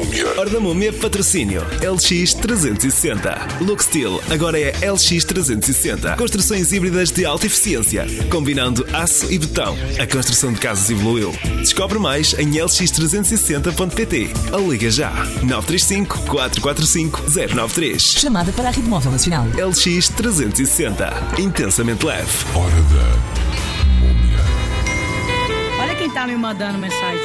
Múmia. Hora da Múmia, patrocínio LX360. Look Steel agora é LX360. Construções híbridas de alta eficiência, combinando aço e betão. A construção de casas evoluiu. Descobre mais em lx360.pt ou liga já 935 445 093. Chamada para a Rede Móvel Nacional. LX360. Intensamente leve. Hora da Múmia. Olha quem tá me mandando mensagem.